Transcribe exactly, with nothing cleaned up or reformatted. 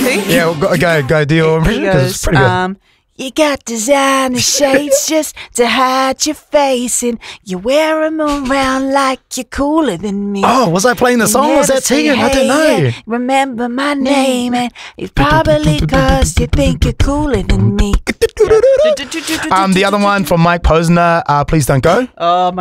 think. Yeah, well, go, go, go do your impression, He 'cause it's goes, pretty good. um, you got designer shades just to hide your face, and you wear 'em around like you're cooler than me. Oh, was I playing the song? Was Never that say, Tegan? I didn't know. "Hey, yeah, remember my name," and it's probably cause you think you're cooler than me. Um, the other one from Mike Posner, uh, Please Don't Go. Oh my